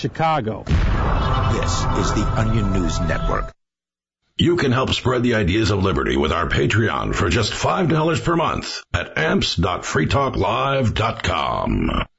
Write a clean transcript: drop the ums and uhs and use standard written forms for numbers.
Chicago. This is the Onion News Network. You can help spread the ideas of liberty with our Patreon for just $5 per month at amps.freetalklive.com.